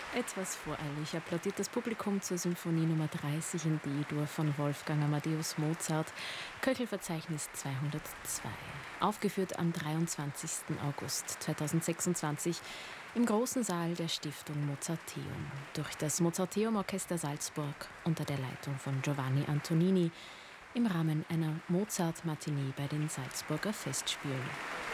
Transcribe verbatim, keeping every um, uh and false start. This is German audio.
Etwas voreilig applaudiert das Publikum zur Symphonie Nummer dreißig in D-Dur von Wolfgang Amadeus Mozart, Köchelverzeichnis zweihundertzwei. Aufgeführt am dreiundzwanzigsten August zweitausendsechsundzwanzig im großen Saal der Stiftung Mozarteum durch das Mozarteum Orchester Salzburg unter der Leitung von Giovanni Antonini im Rahmen einer Mozart-Matinee bei den Salzburger Festspielen.